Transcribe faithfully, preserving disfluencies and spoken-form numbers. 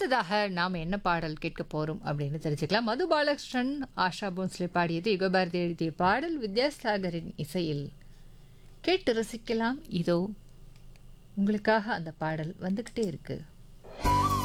அடுத்ததாக நாம் என்ன பாடல் கேட்க போறோம் அப்படின்னு தெரிஞ்சுக்கலாம். மது பாலகிருஷ்ணன், ஆஷா போன்ஸ்லே பாடியது, யுகபாரதி எழுதிய பாடல் வித்யாசாகரின் இசையில் கேட்டு ரசிக்கலாம். இதோ உங்களுக்காக அந்த பாடல் வந்துகிட்டே இருக்கு.